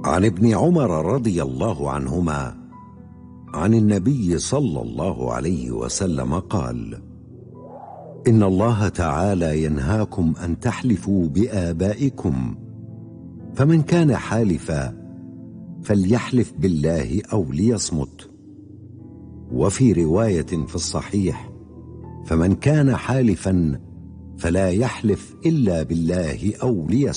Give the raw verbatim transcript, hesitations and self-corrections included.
عن ابن عمر رضي الله عنهما عن النبي صلى الله عليه وسلم قال: إن الله تعالى ينهاكم أن تحلفوا بآبائكم، فمن كان حالفا فليحلف بالله أو ليصمت. وفي رواية في الصحيح: فمن كان حالفا فلا يحلف إلا بالله أو ليصمت.